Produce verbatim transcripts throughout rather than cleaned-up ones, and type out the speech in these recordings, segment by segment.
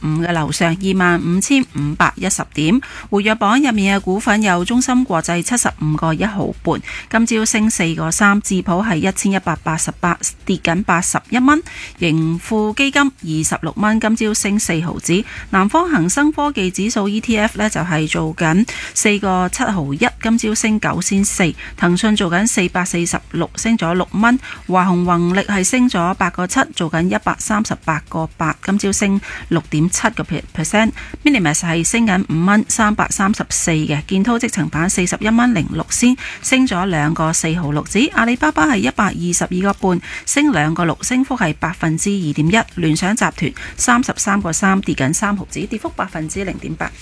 五嘅樓上，二萬五千五百一十點。活躍榜入面嘅股份有中芯國際七十五個一毫半，今朝升四個三，智普係一千一百八十八，跌緊八十一蚊。盈富基金二十六蚊，今朝升四毫子。南方恒生科技指數 E T F 呢就係做緊四個七毫一，今朝升九仙四。騰訊做緊四百四十六，升咗六蚊。華虹宏力係升咗八個七，做緊一百三十八個八，今朝升六點七個 percent。Minimax 係升緊五蚊，三百三十四嘅。建滔積層板四十一蚊零六仙，升咗兩個四毫六子。阿里巴巴係一百二十二個半，升兩個六，升幅係百分之二點一。聯想集團三十三個三，跌緊三毫子，跌幅百分之零點八。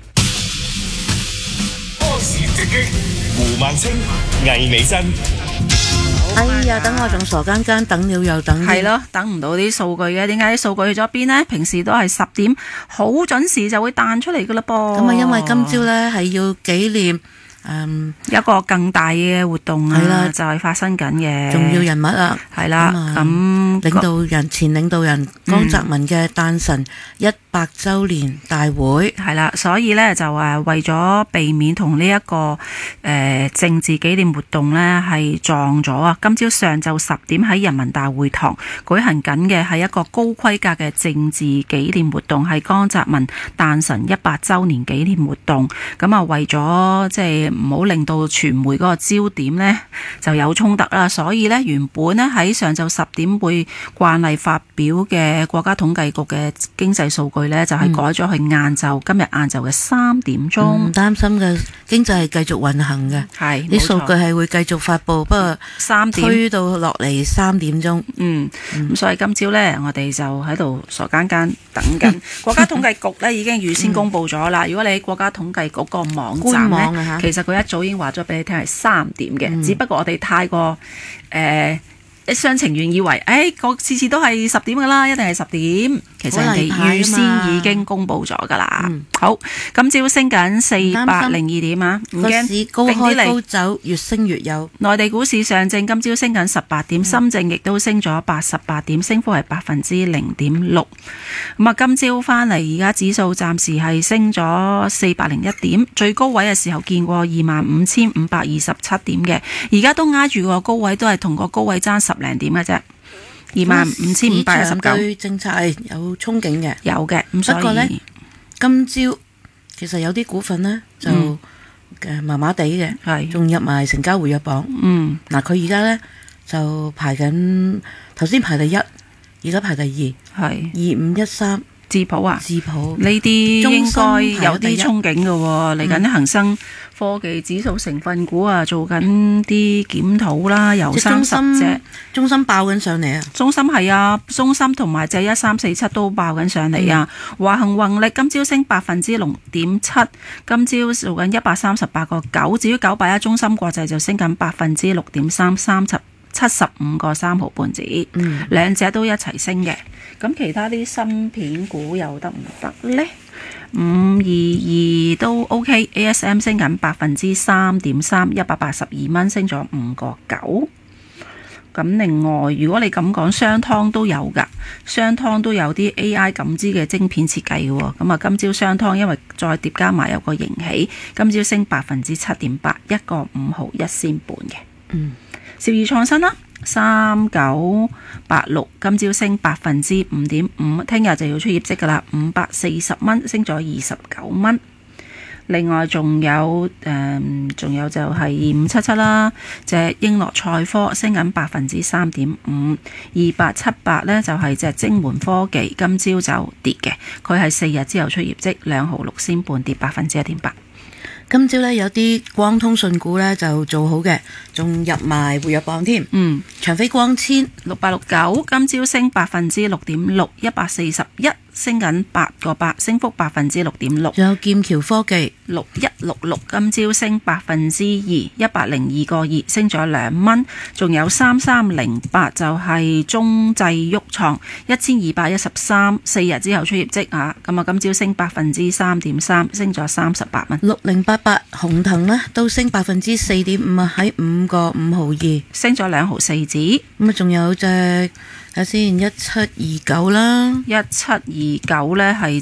波士直擊，胡孟青、魏美珍。 哎呀，等我仲傻更更，等了又等。 係咯，等唔到啲數據嘅，點解啲數據去咗邊呢？平時都係十點，好準時就會彈出嚟噶啦噃。 咁啊，因為今朝呢係要紀念。嗯， 有一個更大嘅活動啊， 啦就係發生緊嘅重要人物啊， 係啦，咁、 嗯、領導人前領導人江澤民嘅誕辰一百週年大會係啦、嗯，所以呢，就誒為咗避免同呢一個誒、呃、政治紀念活動呢係撞咗啊，今朝上晝十點喺人民大會堂舉行緊嘅係一個高規格嘅政治紀念活動，係江澤民誕辰一百週年紀念活動。咁啊為咗即係唔好令到傳媒嗰個焦點呢就有衝突啦，所以呢，原本呢喺上晝十點會慣例發表嘅國家統計局嘅經濟數據呢，就係、是、改咗去晏晝、嗯、今日晏晝嘅三點鐘。 唔擔心嘅經濟係繼續運行嘅，係啲數據係會繼續發布，不過三點推到落嚟三點鐘。嗯，咁、 嗯、所以今朝呢，我哋就喺度傻更更等緊國家統計局呢已經預先公布咗啦、嗯。如果你喺國家統計局個網站呢，啊、其實佢一早已經話咗俾你聽係三點嘅、嗯，只不過我哋太過誒一廂情願以為誒個次次都係十點噶啦，一定係十點。其實人哋預先已經公布咗噶啦。好，今朝升緊四百零二點啊，唔驚， 市高開高走，越升越有。 內地股市上證今朝升緊十八點，深證亦都升咗八十八點，升幅係百分之零點六。咁啊，今朝翻嚟而家指數暫時係升咗四百零一點，最高位嘅時候見過二萬五千五百二十七點嘅，而家都挨住個高位，都係同個高位爭十零點嘅啫。二萬五千五百一十九。 對政策係有憧憬嘅， 有嘅。不過呢，今朝其實有啲股份呢就誒麻麻地嘅，係仲入埋成交活躍榜。嗯，嗱佢而家呢就排緊頭先排第一，而家排第二，係二五一三。 智普啊， 智普呢啲應該有啲憧憬嘅喎，嚟緊啲恒生科技指數成分股啊，做緊啲檢討啦，由三十隻， 中芯爆緊上嚟啊！ 中芯係啊，中芯同埋隻一三四七都爆緊上嚟啊！華恒宏力今朝升百分之六點七，今朝做緊一百三十八個九，至於九八一中芯國際就升緊百分之六點三，三十七十五個三毫半子，嗯，兩隻都一齊升嘅。咁其他啲芯片股又得唔得呢？五二二都 OK，A S M 升緊百分之三點三，一百八十二蚊，升咗五個九。咁另外，如果你咁講，商湯都有㗎，商湯都有啲 A I 感知嘅晶片設計嘅喎。咁啊，今朝商湯因為再疊加埋有個盈喜，今朝升百分之七點八，一個五毫一仙半嘅。嗯，兆易創新啦。三九八六今朝升百分之五點五，聽日就要出業績噶啦，五百四十蚊，升咗二十九蚊。另外仲有誒，仲、呃、有就係二五七七啦，隻英樂賽科升緊百分之三點五，二八七八呢就係隻晶門科技，今朝就跌嘅，佢係四日之後出業績，兩毫六仙半，跌百分之一點八。 今朝咧有啲光通訊股咧就做好嘅，仲入埋活躍榜添。嗯，長飛光纖六八六九今朝升百分之六點六，一百四十一，升緊八個八，升幅百分之六點六。 仲有劍橋科技六一六六今朝升百分之二，一百零二個二，升咗兩蚊。仲有三三零八就係中製旭創一千二百一十三，四日之後出業績啊，咁啊今朝升百分之三點三，升咗三十八蚊。 六零八八鴻騰呢都升百分之四點五啊，喺五個五毫二， 升咗兩毫四子。 咁啊，仲有隻睇先一七二九啦， 一七二九呢係